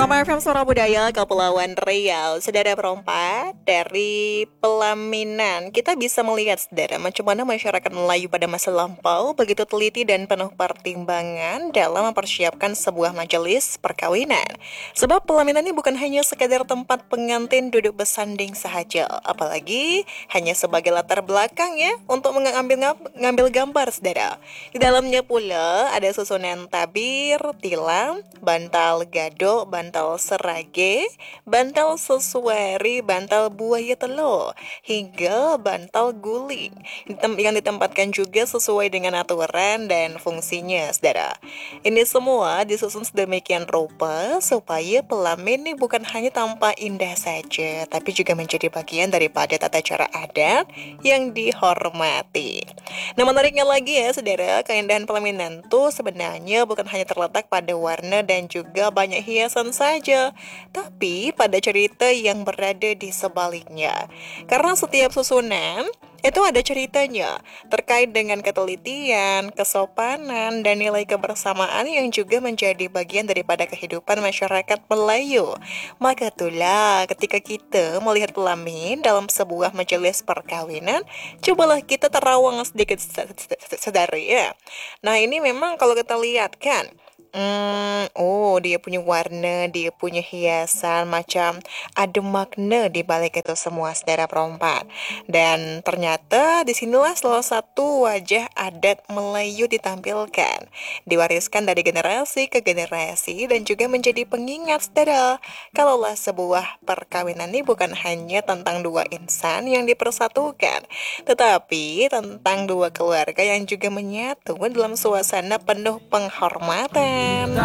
Roma FM Suara Budaya Kepulauan Riau. Saudara perempat dari pelaminan, kita bisa melihat saudara bagaimana masyarakat Melayu pada masa lampau begitu teliti dan penuh pertimbangan dalam mempersiapkan sebuah majelis perkawinan. Sebab pelaminan ini bukan hanya sekadar tempat pengantin duduk bersanding saja, apalagi hanya sebagai latar belakang ya untuk mengambil gambar saudara. Di dalamnya pula ada susunan tabir, tilam, bantal gado, bantal serage, bantal sesuari, bantal buaya telur, hingga bantal guling yang ditempatkan juga sesuai dengan aturan dan fungsinya, saudara. Ini semua disusun sedemikian rupa supaya pelamin ini bukan hanya tampak indah saja, tapi juga menjadi bagian daripada tata cara adat yang dihormati. Nah, menariknya lagi ya, saudara, keindahan pelaminan tuh sebenarnya bukan hanya terletak pada warna dan juga banyak hiasan saja, tapi pada cerita yang berada di sebaliknya. Karena setiap susunan itu ada ceritanya terkait dengan ketelitian, kesopanan, dan nilai kebersamaan yang juga menjadi bagian daripada kehidupan masyarakat Melayu. Maka itulah ketika kita melihat pelamin dalam sebuah majelis perkawinan, cobalah kita terawang sedikit sadari ya. Nah ini memang kalau kita lihat kan, oh dia punya warna, dia punya hiasan, macam ada makna di balik itu semua, saudara perempat. Dan ternyata disinilah salah satu wajah adat Melayu ditampilkan, diwariskan dari generasi ke generasi dan juga menjadi pengingat, saudara. Kalaulah sebuah perkawinan ini bukan hanya tentang dua insan yang dipersatukan, tetapi tentang dua keluarga yang juga menyatu dalam suasana penuh penghormatan.